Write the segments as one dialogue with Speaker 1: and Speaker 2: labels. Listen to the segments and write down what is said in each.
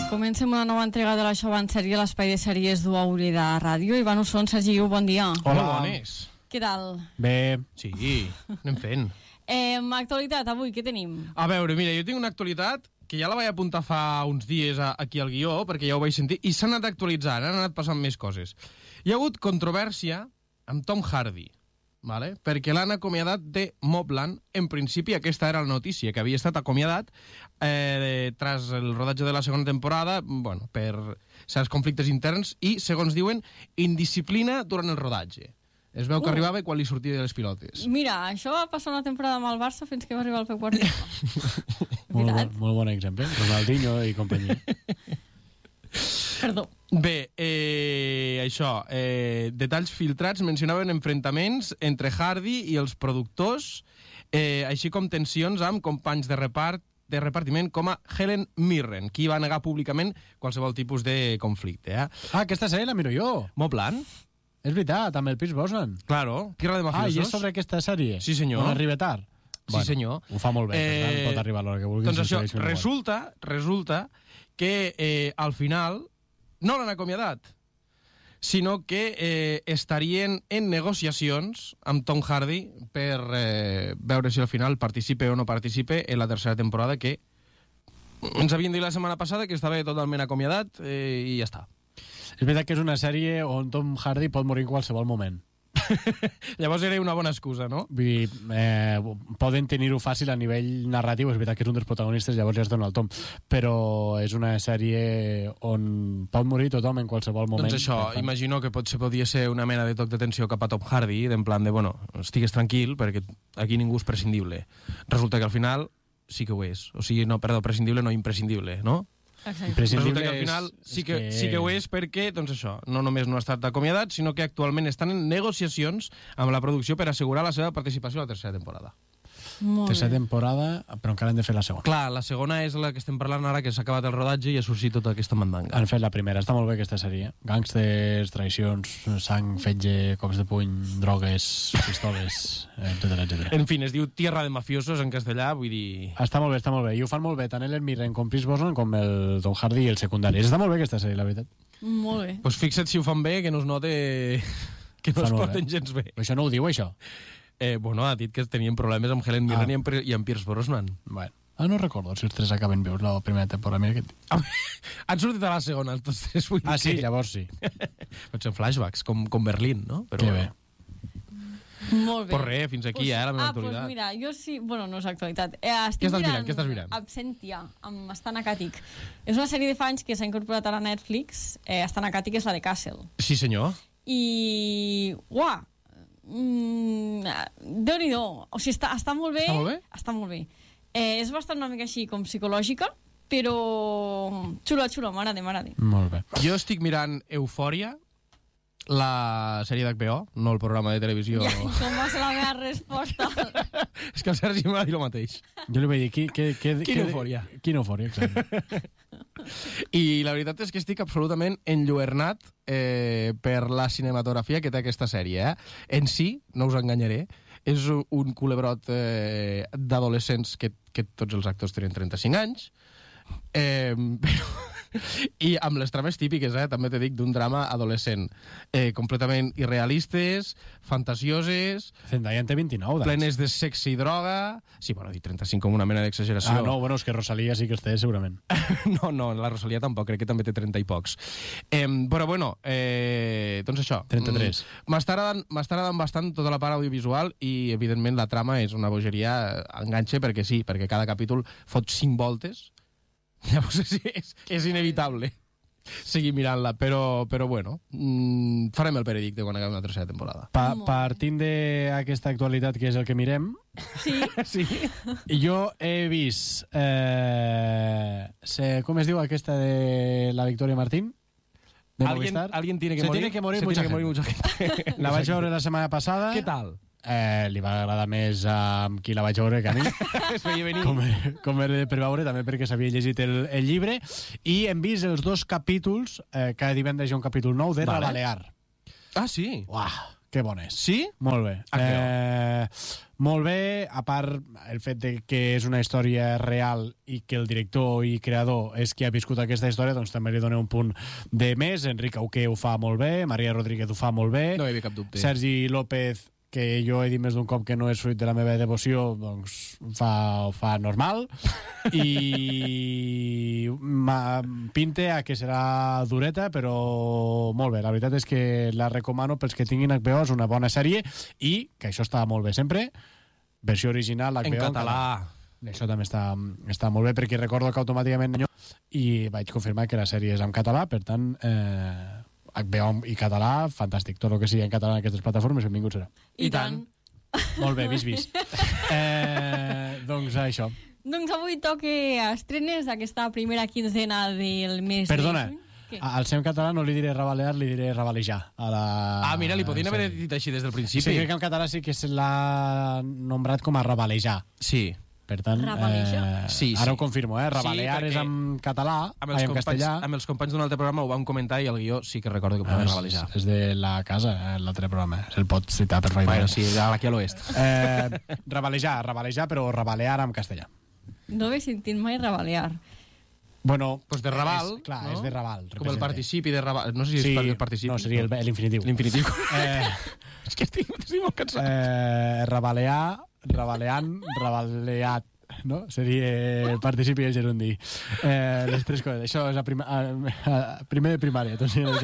Speaker 1: Comencem una nova entrega de la Show en sèrie a l'Espai de Sèries d'UAURI de Ràdio. Ivan Usson, Sergi Guiu, bon dia.
Speaker 2: Hola, bones.
Speaker 1: Què tal?
Speaker 2: Bé, sí, anem fent.
Speaker 1: Actualitat, avui, què tenim?
Speaker 2: A veure, mira, jo tinc una actualitat que ja la vaig apuntar fa uns dies aquí al guió, perquè ja ho vaig sentir, i s'ha anat actualitzant, han anat passant més coses. Hi ha hagut controvèrsia amb Tom Hardy, vale? Perquè l'han acomiadat de Mobland. En principi aquesta era la notícia, que havia estat acomiadat tras el rodatge de la segona temporada, bueno, per certs conflictes interns i, segons diuen, indisciplina durant el rodatge. Es veu que arribava quan li sortia de les pilotes.
Speaker 1: Mira, això va passar una temporada amb el Barça fins que va arribar el Pep Guardiola.
Speaker 3: molt bon exemple. Ronaldinho i companyia.
Speaker 1: Perdó.
Speaker 2: Bé, això, detalls filtrats mencionaven enfrontaments entre Hardy i els productors, així com tensions amb companys de repartiment com a Helen Mirren, qui va negar públicament qualsevol tipus de conflicte.
Speaker 3: Aquesta sèrie la miro jo.
Speaker 2: Mobland?
Speaker 3: És veritat, amb el Pierce Brosnan.
Speaker 2: Claro, Tierra de Mafiosos.
Speaker 3: I és sobre aquesta sèrie?
Speaker 2: Sí, senyor.
Speaker 3: On arriba tard?
Speaker 2: Sí, senyor.
Speaker 3: Ho fa molt bé, per tant, pot arribar a l'hora que vulguis.
Speaker 2: Doncs això, resulta que al final no l'han acomiadat, sinó que estarien en negociacions amb Tom Hardy per veure si al final participe o no participe en la tercera temporada, que ens havien dit la setmana passada que estava totalment acomiadat i ja està.
Speaker 3: És veritat que és una sèrie on Tom Hardy pot morir en qualsevol moment.
Speaker 2: Llavors era una bona excusa, no?
Speaker 3: Vull dir, poden tenir-ho fàcil a nivell narratiu, és veritat que és un dels protagonistes, llavors ja es dona el Tom, però és una sèrie on pot morir tothom en qualsevol moment.
Speaker 2: Doncs això, imagino que podia ser una mena de toc d'atenció cap a Tom Hardy, d'en plan de, bueno, estigues tranquil, perquè aquí ningú és prescindible. Resulta que al final sí que ho és. O sigui, no, perdó, prescindible, no imprescindible, no? Resulta que al final sí que ho és perquè, doncs això, no només no ha estat acomiadat, sinó que actualment estan en negociacions amb la producció per assegurar la seva participació a la tercera temporada.
Speaker 3: Tercera temporada, però encara hem de fer la segona.
Speaker 2: Clar, la segona és la que estem parlant ara, que s'ha acabat el rodatge i ha sorgit tota aquesta mandanga.
Speaker 3: Han fet la primera, està molt bé aquesta sèrie. Gàngsters, traicions, sang, fetge, cops de puny, drogues, pistoles, etc.
Speaker 2: En fi, es diu Tierra de Mafiosos en castellà, vull dir...
Speaker 3: Està molt bé. I ho fan molt bé, tant Helen Mirren com Pierce Brosnan com el Tom Hardy i el secundari. Està molt bé aquesta sèrie, la veritat.
Speaker 1: Molt bé.
Speaker 2: Doncs fixa't si ho fan bé, que no es note que no es porten gens bé.
Speaker 3: Però això no ho diu, això?
Speaker 2: Bueno, ha dit que tenien problemes amb Helen Mirren i amb Pierce Brosnan.
Speaker 3: Bueno. No recordo si els tres acaben veus la primera temporada. Mira que...
Speaker 2: Han sortit a la segona, els tots tres.
Speaker 3: Sí, llavors sí.
Speaker 2: Pot ser flashbacks, com Berlín, no? Però...
Speaker 3: Que bé.
Speaker 1: Molt bé.
Speaker 2: Pues res, fins aquí, la meva actualitat.
Speaker 1: Doncs mira, jo sí... Bueno, no és actualitat.
Speaker 2: Què estàs mirant?
Speaker 1: Absentia, amb Stan Akatic. És una sèrie de fa anys que s'ha incorporat a la Netflix. Stan Akatic és la de Castle.
Speaker 2: Sí, senyor.
Speaker 1: I... Uah! Déu-n'hi-do. O sigui, està molt bé. Està molt bé? És bastant una mica així com psicològica, però xula, m'agrada.
Speaker 3: Molt bé.
Speaker 2: Jo estic mirant Eufòria, la sèrie d'HBO, no el programa de televisió.
Speaker 1: Ja, com va ser la meva resposta?
Speaker 2: És que el Sergi m'ha dit el mateix.
Speaker 3: Jo li vaig dir,
Speaker 2: Quina eufòria.
Speaker 3: Quina eufòria, exacte.
Speaker 2: I la veritat és que estic absolutament enlluernat per la cinematografia que té aquesta sèrie. En si, no us enganyaré, és un culebrot d'adolescents que tots els actors tenen 35 anys, però... I amb les trames típiques, també te dic, d'un drama adolescent, completament irrealistes, fantasioses,
Speaker 3: Zendaya en té 29 d'anys,
Speaker 2: plenes de sexe i droga. Sí, bueno, dic 35 com una mena d'exageració.
Speaker 3: No, bueno, és que Rosalía sí que els té, segurament.
Speaker 2: No, la Rosalía tampoc, crec que també té 30 i pocs. Però bueno, doncs això.
Speaker 3: 33.
Speaker 2: M'està agradant bastant tota la part audiovisual i, evidentment, la trama és una bogeria, enganxa, perquè sí, perquè cada capítol fot 5 voltes. Llavors és inevitable seguir mirant-la, però bueno, farem el veredicte quan acabem la tercera temporada.
Speaker 3: Partint d'aquesta actualitat, que és el que mirem,
Speaker 1: sí.
Speaker 3: Jo he vist com es diu aquesta de la Victoria Martín?
Speaker 2: Alguien tiene que morir mucha gente.
Speaker 3: La vaig veure la setmana passada.
Speaker 2: Què tal?
Speaker 3: Li va agradar més amb qui la vaig veure que a mi.
Speaker 2: Es veia venir.
Speaker 3: Com era per veure, també perquè s'havia llegit el llibre, i hem vist els 2 capítols, cada divendres hi ha un capítol nou de La Balear.
Speaker 2: Ah, sí?
Speaker 3: Uah, que bon és.
Speaker 2: Sí?
Speaker 3: Molt bé. Molt bé, a part el fet de que és una història real i que el director i creador és qui ha viscut aquesta història, doncs també li dona un punt de més. Enric Auqué ho fa molt bé, Maria Rodríguez ho fa molt bé.
Speaker 2: No hi havia cap dubte.
Speaker 3: Sergi López, que jo he dit més d'un cop que no és fruit de la meva devoció, doncs ho fa normal. I pinte a que serà dureta, però molt bé. La veritat és que la recomano pels que tinguin HBO, és una bona sèrie, i que això està molt bé sempre, versió original HBO
Speaker 2: en català.
Speaker 3: Això també està molt bé, perquè recordo que automàticament i vaig confirmar que la sèrie és en català, per tant HBO i català, fantàstic. Tot el que sigui en català en aquestes plataformes, benvingut serà.
Speaker 1: I tant.
Speaker 3: Molt bé, vist. Doncs això.
Speaker 1: Doncs avui toca estrenes d'aquesta primera quinzena del mes
Speaker 3: Perdona,
Speaker 1: de juny.
Speaker 3: al seu català no li diré rabalear, li diré rabalejar.
Speaker 2: Mira, li podien haver dit així des del principi.
Speaker 3: Sí, crec que en català sí que se l'ha nombrat com a rabalejar.
Speaker 2: Sí.
Speaker 3: Per tant,
Speaker 2: sí.
Speaker 3: Ara ho confirmo, rabalear és en català, en castellà.
Speaker 2: Amb els companys d'un altre programa ho vam comentar i el guió sí que recordo que podem rabalejar.
Speaker 3: És de la casa, l'altre programa. El pot citar perfectament.
Speaker 2: Bueno, sí, aquí a l'oest.
Speaker 3: Rabalejar, però rabalear en castellà.
Speaker 1: No he sentit mai rabalear.
Speaker 3: Bueno,
Speaker 2: pues de Raval,
Speaker 3: clar,
Speaker 2: no?
Speaker 3: És de Raval.
Speaker 2: Com el participi de Raval. No sé si és el participi.
Speaker 3: No, seria l'infinitiu.
Speaker 2: L'infinitiu. És que estic molt cansat.
Speaker 3: Rabalear, rabaleant, rabaleat, no? Seria participi i el gerundi. Les tres coses. Això és primer de primària.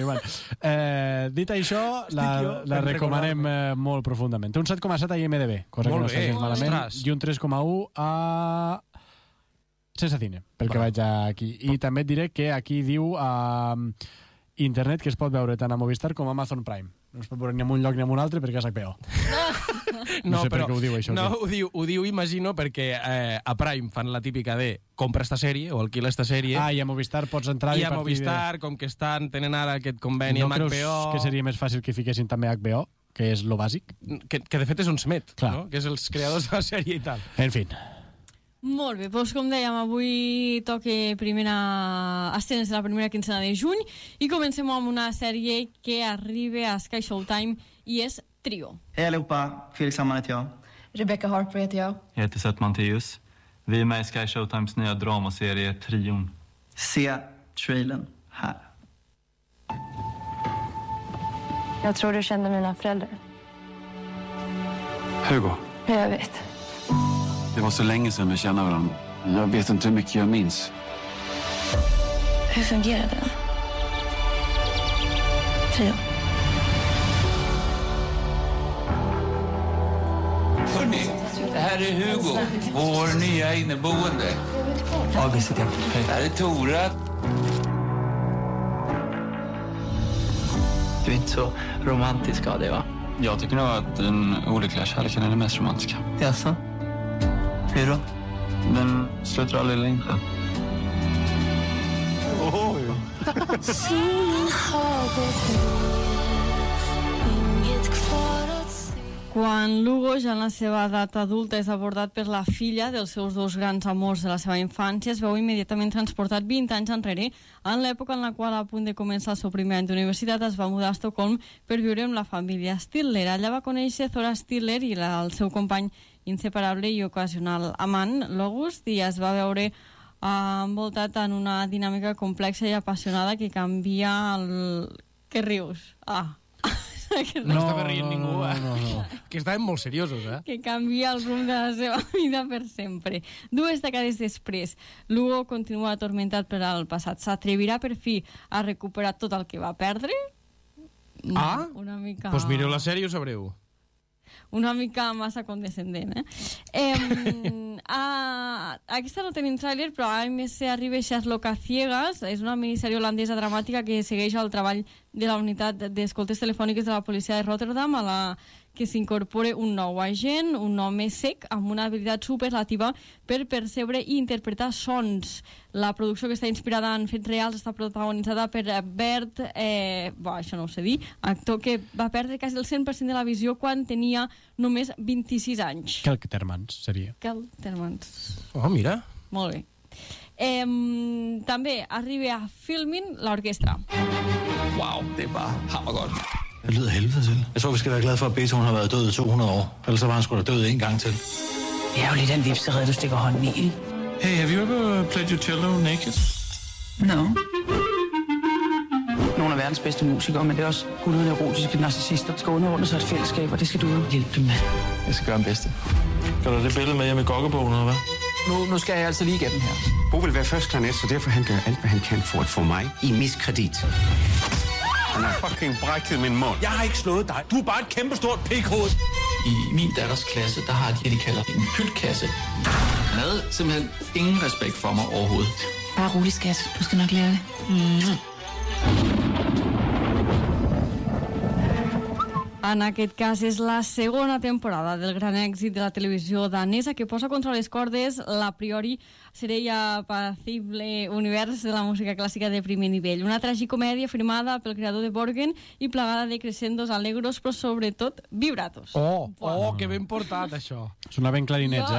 Speaker 3: Dit això, la recomanem molt profundament. Té un 7,7 a IMDb, cosa que no està gens malament, i un 3,1 a Sense Cine, pel que vaig aquí. I també et diré que aquí diu a internet que es pot veure tant a Movistar com a Amazon Prime. No es pot veure ni en un lloc ni en un altre perquè és HBO. No sé per què ho diu, això.
Speaker 2: No, ho diu, imagino, perquè a Prime fan la típica de compra esta sèrie o alquila esta sèrie.
Speaker 3: I a Movistar pots entrar
Speaker 2: i a Movistar, com que tenen ara aquest conveni amb HBO...
Speaker 3: No creus que seria més fàcil que fiquessin també HBO, que és lo bàsic?
Speaker 2: Que de fet és on s'emet, no? Que és els creadors de la sèrie i tal.
Speaker 3: En fi.
Speaker 1: Molt bé, doncs com dèiem, avui toca estrenes de la primera quinzena de juny i comencem amb una sèrie que arriba a Sky Showtime i és Trio.
Speaker 4: Hej allihopa, Felix Hammar heter jag.
Speaker 5: Rebecca Harper heter jag.
Speaker 6: Jag heter Seth Manteus. Vi är med i Sky Showtimes nya dramaserie Trion.
Speaker 4: Se trailern här.
Speaker 5: Jag tror du kände mina föräldrar.
Speaker 6: Hugo.
Speaker 5: Jag vet.
Speaker 7: Det var så länge sedan vi kände varandra. Jag vet inte hur mycket jag minns.
Speaker 5: Hur fungerar det? Trio.
Speaker 8: Hörrni, det här är Hugo, vår nya inneboende.
Speaker 4: August heter jag.
Speaker 8: Hej. Det här är Tora.
Speaker 4: Du är inte så romantisk av dig, va?
Speaker 6: Jag tycker nog att den olyckliga kärleken är den mest romantiska.
Speaker 4: Jaså? Hur då?
Speaker 6: Den slutar aldrig eller inte.
Speaker 1: Quan Lugo, ja en la seva edat adulta, és abordat per la filla dels seus dos grans amors de la seva infància, es veu immediatament transportat 20 anys enrere, en l'època en la qual, a punt de començar el seu primer any d'universitat, es va mudar a Estocolm per viure amb la família Stiller. Allà va conèixer Zora Stiller i el seu company inseparable i ocasional amant, l'August, i es va veure envoltat en una dinàmica complexa i apassionada que canvia el... Què rius?
Speaker 2: No estava rient ningú. No. Que estaven molt seriosos,
Speaker 1: Que canvia el rumb de la seva vida per sempre. 2 dècades després, Lugo continua atormentat per al passat. S'atrevirà per fi a recuperar tot el que va perdre? Una mica...
Speaker 2: Doncs mireu la sèrie i ho sabreu.
Speaker 1: Una mica massa condescendent, Aquesta no tenim tràiler, però a AMC arriba Sherlock a ciegas. És una minissèrie holandesa dramàtica que segueix el treball de la unitat d'escoltes telefòniques de la policia de Rotterdam, a la que s'incorpora un nou agent, un home cec, amb una habilitat superlativa per percebre i interpretar sons. La producció, que està inspirada en fets reals, està protagonitzada per Bert, això no ho sé dir, actor que va perdre quasi el 100% de la visió quan tenia només 26 anys.
Speaker 3: Keltermans, seria.
Speaker 1: Keltermans.
Speaker 2: Oh, mira.
Speaker 1: Molt bé. També arriba a Filmin l'orquestra.
Speaker 8: Wow, det var hammergodt.
Speaker 9: Det lyder helvede til. Jeg tror, vi skal være glade for, at Beethoven har været død i 200 år. Ellers var han sgu da død en gang til.
Speaker 10: Det er jo lidt af en vipserede, du stikker hånden i.
Speaker 9: Hey, have you ever played your cello naked?
Speaker 10: No. Nogle af verdens bedste musikere, men det er også guldet erotiske narcissister. Skal underordne sig et fællesskab, og det skal du hjælpe dem med.
Speaker 9: Jeg skal gøre min bedste. Gør du det billede med hjemme i gokkebogen, eller hvad?
Speaker 10: Nu skal jeg altså lige igennem her.
Speaker 11: Bo vil være først klanet, så derfor han gør alt, hvad han kan for at få mig i miskredit. Han har fucking brækket min mund.
Speaker 9: Jeg har ikke slået dig. Du er bare et kæmpestort pikhoved.
Speaker 8: I min datters klasse, der har de kalder en pytkasse. Han havde simpelthen ingen respekt for mig overhovedet.
Speaker 5: Bare rolig, skat. Du skal nok lære det.
Speaker 1: En aquest cas és la segona temporada del gran èxit de la televisió danesa que posa contra les cordes l'a priori seria apacible univers de la música clàssica de primer nivell. Una tragicomèdia firmada pel creador de Borgen i plagada de crescendos alegros, però sobretot vibratos.
Speaker 2: Que ben portat, això.
Speaker 3: Sona ben clarinets,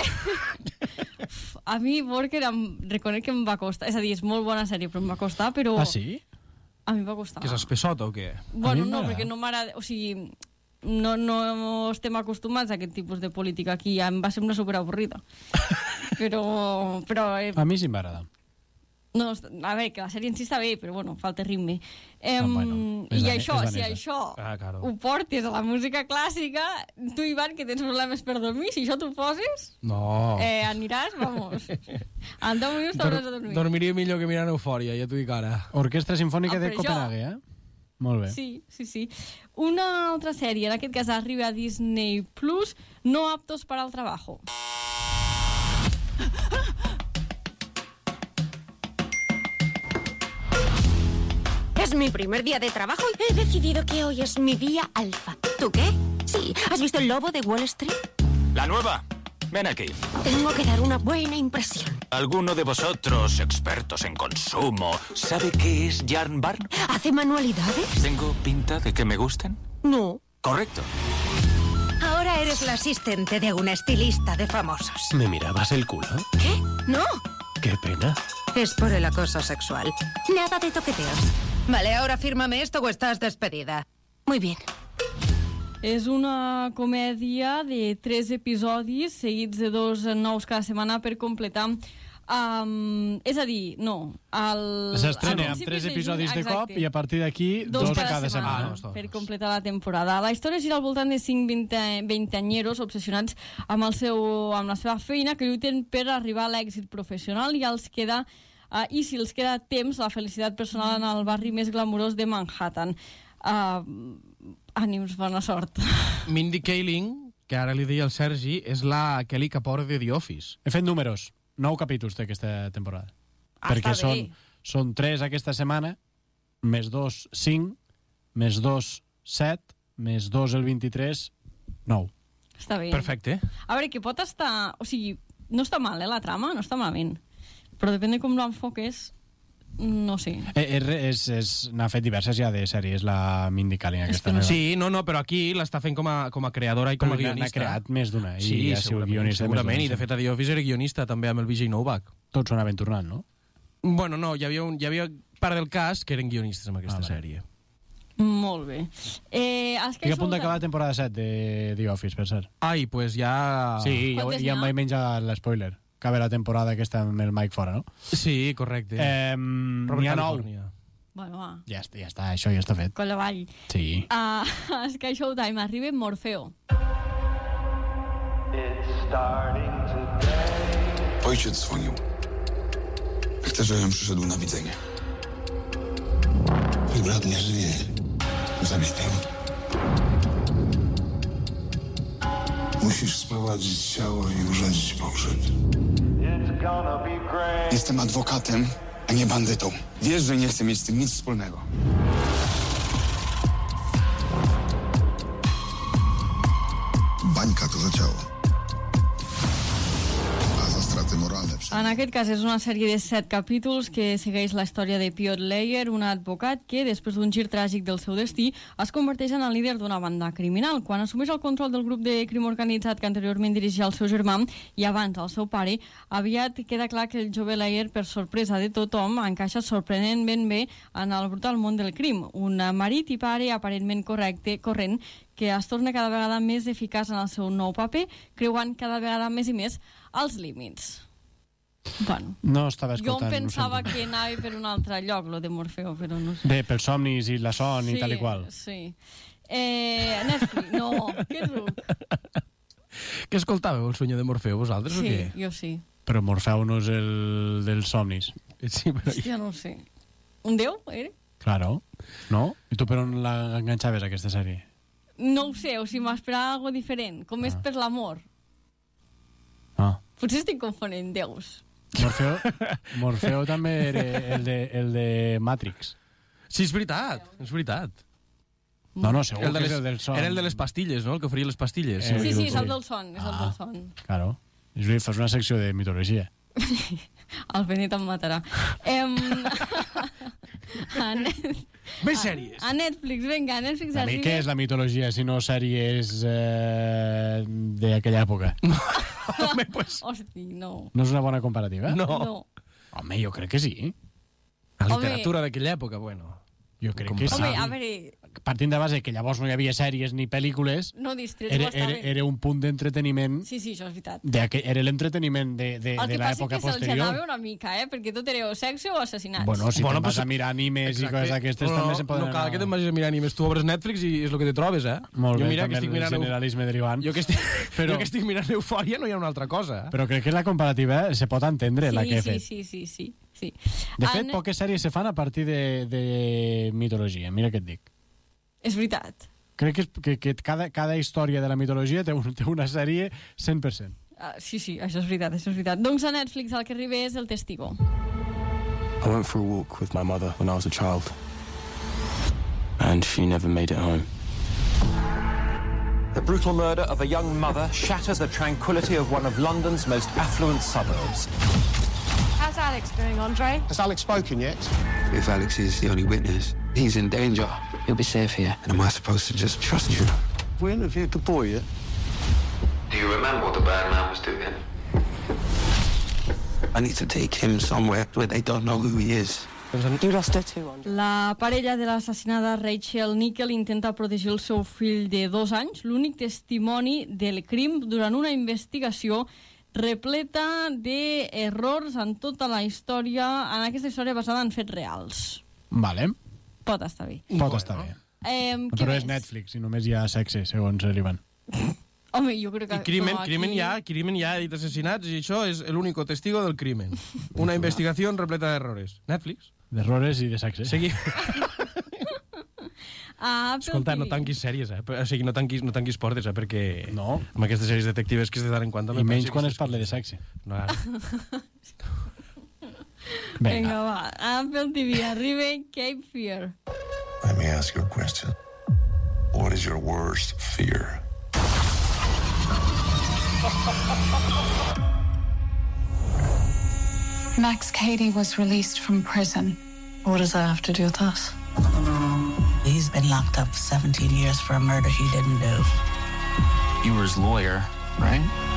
Speaker 1: A mi Borgen reconec que em va costar. És a dir, és molt bona sèrie, però em va costar, però...
Speaker 3: Ah, sí?
Speaker 1: A mi em va costar.
Speaker 2: Que és espessota o què?
Speaker 1: Bueno, no, perquè no m'agrada... O sigui, no estem acostumats a aquest tipus de política aquí. Em va semblar superavorrida. Però
Speaker 3: a mi sí m'agrada.
Speaker 1: No, a veure, que la sèrie en si està bé, però bueno, falta ritme.
Speaker 3: Bueno,
Speaker 1: I això, si
Speaker 3: danesa.
Speaker 1: això
Speaker 2: claro.
Speaker 1: ho portes a la música clàssica, tu, Ivan, que tens problemes per dormir, si això t'ho poses, aniràs, vamos. En 10 minuts t'hauràs de dormir.
Speaker 2: Dormiria millor que mirant Eufòria, ja t'ho dic ara.
Speaker 3: Orquestra Simfònica de
Speaker 1: però
Speaker 3: Copenhague, Molt bé.
Speaker 1: Sí. Una altra sèrie, en aquest cas arriba a Disney Plus, No aptos para el trabajo.
Speaker 12: Es mi primer día de trabajo y he decidido que hoy es mi día alfa. ¿Tú qué? Sí. ¿Has visto El lobo de Wall Street?
Speaker 13: La nueva. Ven aquí.
Speaker 12: Tengo que dar una buena impresión.
Speaker 13: ¿Alguno de vosotros, expertos en consumo, sabe qué es Yarn Barn?
Speaker 12: ¿Hace manualidades?
Speaker 13: ¿Tengo pinta de que me gusten?
Speaker 12: No.
Speaker 13: Correcto.
Speaker 12: Ahora eres la asistente de una estilista de famosos.
Speaker 11: ¿Me mirabas el culo?
Speaker 12: ¿Qué? No.
Speaker 11: Qué pena.
Speaker 12: Es por el acoso sexual. Nada de toqueteos. Vale, ahora fírmame esto o estás despedida. Muy bien.
Speaker 1: És una comèdia de 3 episodis seguits de 2 nous cada setmana per completar... és a dir, no...
Speaker 3: S'estrena amb 3 episodis de cop i a partir d'aquí 2 cada setmana.
Speaker 1: Per completar la temporada. La història gira al voltant de 5 veinteanyeros obsessionats amb la seva feina que lluiten per arribar a l'èxit professional i si els queda temps, la felicitat personal en el barri més glamurós de Manhattan. Ànims, bona sort.
Speaker 2: Mindy Kaling, que ara li deia el Sergi, és la Kelly Kapoor de The Office.
Speaker 3: He fet números. 9 capítols té aquesta temporada. Perquè són 3 aquesta setmana, més 2, 5, més 2, 7, més 2 el 23, 9.
Speaker 1: Està bé.
Speaker 2: Perfecte.
Speaker 1: A veure, que pot estar... O sigui, no està mal, la trama, no està malament. Però depèn de com l'enfoques, no sé.
Speaker 3: N'ha fet diverses ja de sèries, la Mindy Kaling aquesta nova.
Speaker 2: Sí, però aquí l'està fent com a creadora i com a guionista.
Speaker 3: N'ha creat més d'una.
Speaker 2: Sí, segurament. I de fet a The Office era guionista també amb el Vijay Novak.
Speaker 3: Tots anaven tornant, no?
Speaker 2: Bueno, no, hi havia part del cas que eren guionistes amb aquesta sèrie.
Speaker 1: Molt bé.
Speaker 3: Estic a punt d'acabar la temporada 7 de The Office, per cert.
Speaker 2: Ai, doncs ja...
Speaker 3: Sí, ja em vaig menjar l'espoiler. Acaba la temporada aquesta amb el Mike fora, no?
Speaker 2: Sí, correcte.
Speaker 3: N'hi ha 9.
Speaker 1: Bueno, va.
Speaker 3: Ja està, això ja està fet.
Speaker 1: Colla vall.
Speaker 3: Sí.
Speaker 1: A Sky Showtime arriba Morfeo.
Speaker 14: Ojciec dzwonił. Chce, żebym przyszedł na widzenie. Twój brat nie żyje. Zamieszkał. Musisz sprowadzić ciało i urządzić pogrzeb. Jestem adwokatem, a nie bandytą. Wiesz, że nie chcę mieć z tym nic wspólnego. Bańka to za ciało. A za straty moralne
Speaker 1: En aquest cas és una sèrie de 7 capítols que segueix la història de Piotr Leyer, un advocat que, després d'un gir tràgic del seu destí, es converteix en el líder d'una banda criminal. Quan assumeix el control del grup de crim organitzat que anteriorment dirigia el seu germà i abans el seu pare, aviat queda clar que el jove Leyer, per sorpresa de tothom, encaixa sorprenentment bé en el brutal món del crim. Un marit i pare aparentment corrent que es torna cada vegada més eficaç en el seu nou paper, creuant cada vegada més i més els límits. Bueno,
Speaker 3: no estava escoltant.
Speaker 1: Jo pensava que anava per un altre lloc, lo de Morfeo, però no sé.
Speaker 3: Pels somnis i la son i tal i qual.
Speaker 1: Sí. Netflix, no, que ruc.
Speaker 2: Què escoltàveu, el sueño de Morfeo, vosaltres, o què?
Speaker 1: Sí, jo sí.
Speaker 3: Però Morfeu no és el dels somnis.
Speaker 2: Sí, però...
Speaker 1: Hòstia, no ho sé. Un déu, era?
Speaker 3: Claro, no? I tu per on l'enganxaves, aquesta sèrie?
Speaker 1: No ho sé, o sigui, m'esperava alguna cosa diferent, com és per l'amor.
Speaker 3: Ah.
Speaker 1: Potser estic confonent déus.
Speaker 3: Morfeo també era el de Matrix.
Speaker 2: Sí, és veritat, és veritat.
Speaker 3: No, segur que és el del son.
Speaker 2: Era el de les pastilles, no? El que oferia les pastilles.
Speaker 1: Sí, és el del son, és el del son.
Speaker 3: Claro. Fas una secció de mitologia.
Speaker 1: El Benet em matarà.
Speaker 2: Més sèries.
Speaker 1: A Netflix, vinga, a Netflix
Speaker 3: a mi què és la mitologia si no sèries d'aquella època?
Speaker 2: Home, pues...
Speaker 1: Hosti, no.
Speaker 3: No és una bona comparativa?
Speaker 1: No.
Speaker 3: Home, jo crec que sí.
Speaker 2: La literatura d'aquella època, bueno...
Speaker 3: Jo crec que sí.
Speaker 1: Home, a veure...
Speaker 3: Partint de base que llavors no hi havia sèries ni pel·lícules,
Speaker 1: no distrets,
Speaker 3: era un punt d'entreteniment.
Speaker 1: Sí, això és veritat.
Speaker 3: Era l'entreteniment de l'època posterior. El que passa
Speaker 1: és que se'l genava una mica, perquè tot era o sexe o assassinats.
Speaker 3: Bueno, si te'n vas a mirar animes i coses d'aquestes també se'n poden anar.
Speaker 2: No cal que te'n vagis a mirar animes. Tu obres Netflix i és el que te trobes, eh?
Speaker 3: Molt bé, també el generalisme derivant.
Speaker 2: Jo que estic mirant Eufòria no hi ha una altra cosa.
Speaker 3: Però crec que la comparativa se pot entendre, la que he fet.
Speaker 1: Sí.
Speaker 3: De fet, poques sèries se fan a partir de mitologia, mira què et dic.
Speaker 1: És veritat.
Speaker 3: Crec que cada història de la mitologia té una sèrie 100%.
Speaker 1: Sí, això és veritat, Doncs a Netflix el que arriba és El Testigo.
Speaker 15: I went for a walk with my mother when I was a child. And she never made it home.
Speaker 16: The brutal murder of a young mother shatters the tranquility of one of London's most affluent suburbs.
Speaker 17: How's Alex doing, Andre?
Speaker 18: Has Alex spoken yet?
Speaker 11: If Alex is the only witness, he's in danger.
Speaker 4: You'll be safe here.
Speaker 11: And am I supposed to just trust you?
Speaker 18: We interviewed the boy yet?
Speaker 19: Do you remember what the bad man was doing?
Speaker 11: I need to take him somewhere where they don't know who he is.
Speaker 17: You lost her too, Andre.
Speaker 1: La parella de l'assassinada Rachel Nickel intenta protegir el seu fill de 2 anys, l'únic testimoni del crim durant una investigació repleta d'errors en tota la història, en aquesta història basada en fets reals.
Speaker 3: Vale.
Speaker 1: Pot estar bé.
Speaker 3: Pot estar bé. Però és Netflix i només hi ha sexe, segons l'Ivan.
Speaker 1: Home, jo crec que...
Speaker 2: I crimen hi ha dit assassinats i això és l'único testigo del crimen. Una investigació repleta d'errores. Netflix.
Speaker 3: D'errores i de sexe.
Speaker 2: Seguim. Escolta, no tanquis sèries, o sigui, no tanquis portes, perquè amb aquestes sèries detectives que és de tant en quant...
Speaker 3: I menys quan es parla de sexe.
Speaker 2: No, ara.
Speaker 1: Vinga, va. Apple TV, arriba Cape Fear.
Speaker 20: Let me ask you a question. What is your worst fear?
Speaker 5: Max Cady was released from prison.
Speaker 17: What does that have to do with us?
Speaker 21: He's been locked up for 17 years for a murder he didn't do.
Speaker 8: You were his lawyer, right?